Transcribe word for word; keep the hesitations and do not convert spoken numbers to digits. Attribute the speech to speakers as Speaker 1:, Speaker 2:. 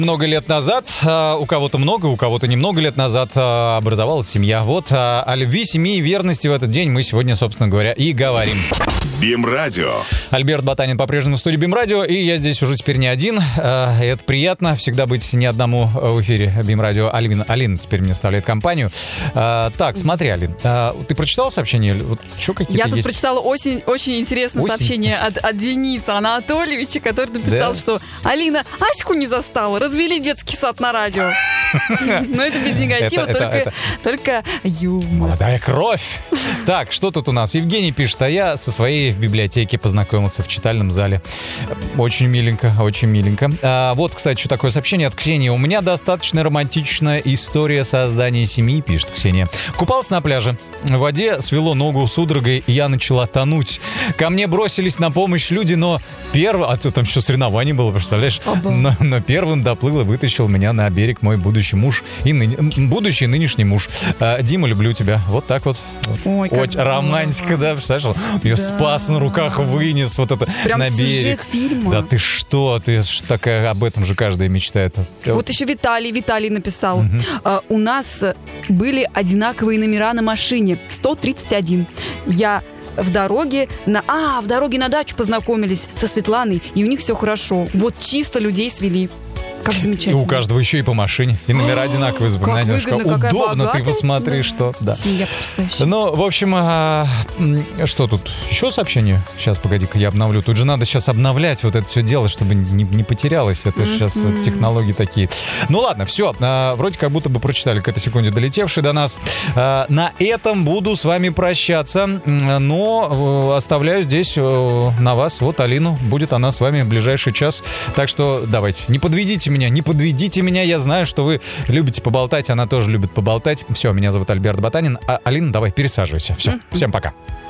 Speaker 1: Много лет назад, а, у кого-то много, у кого-то немного лет назад а, образовалась семья. Вот а, о любви, семье и верности в этот день мы сегодня, собственно говоря, и говорим.
Speaker 2: БИМ-радио.
Speaker 1: Альберт Ботанин по-прежнему в студии БИМ-радио, и я здесь уже теперь не один. А, это приятно, всегда быть не одному в эфире БИМ-радио. Алина, Алина теперь мне составляет компанию. А, так, смотри, Алин, а, ты прочитала сообщение? Вот что какие-то
Speaker 3: Я тут
Speaker 1: есть?
Speaker 3: прочитала очень, очень интересное
Speaker 1: Осень.
Speaker 3: сообщение от, от Дениса Анатольевича, который написал,
Speaker 1: Да?
Speaker 3: что Алина Аську не застала, развели детский сад на радио. Но это без негатива,
Speaker 1: Это- это-
Speaker 3: только
Speaker 1: это-
Speaker 3: только юмор.
Speaker 1: Молодая кровь. Так, что тут у нас? Евгений пишет, а я со своей в библиотеке познакомился в читальном зале. Очень миленько, очень миленько. А, вот, кстати, что такое сообщение от Ксении. У меня достаточно романтичная история создания семьи, пишет Ксения. Купался на пляже. В воде свело ногу судорогой, и я начала тонуть. Ко мне бросились на помощь люди, но первым... А то там еще соревнование было, представляешь? Но, но первым доплыл и вытащил меня на берег мой будущий муж и ныне- м, будущий нынешний муж. А, Дима, люблю тебя. Вот так вот.
Speaker 3: Ой, как
Speaker 1: Очень
Speaker 3: здорово.
Speaker 1: романтика, да, представляешь? Ее
Speaker 3: Да.
Speaker 1: спас на руках, вынес вот это
Speaker 3: Прям
Speaker 1: на
Speaker 3: сюжет
Speaker 1: берег.
Speaker 3: фильма.
Speaker 1: Да ты что, ты ж такая, об этом же каждая мечтает.
Speaker 3: Вот еще Виталий, Виталий написал. А, у нас были одинаковые номера на машине. сто тридцать один. Я в дороге на... А, в дороге на дачу познакомились со Светланой, и у них все хорошо. Вот чисто людей свели. Как
Speaker 1: И
Speaker 3: замечательно.
Speaker 1: у каждого еще и по машине. И номера одинаковые запоминаешь.
Speaker 3: выгодно, какая
Speaker 1: Удобно, ты
Speaker 3: богатая.
Speaker 1: посмотри, что. Да.
Speaker 3: Семья потрясающая.
Speaker 1: Ну, в общем, а, м, что тут? Еще сообщение? Сейчас, погоди-ка, я обновлю. Тут же надо сейчас обновлять вот это все дело, чтобы не, не потерялось. Это сейчас вот технологии такие. Ну ладно, все. Вроде как будто бы прочитали к этой секунде долетевший до нас. А, на этом буду с вами прощаться. М, Но э, оставляю здесь э, на вас вот Алину. Будет она с вами в ближайший час. Так что давайте, не подведите меня, не подведите меня. Я знаю, что вы любите поболтать. Она тоже любит поболтать. Все, меня зовут Альберт Ботанин. А, Алина, давай, пересаживайся. Все, всем пока.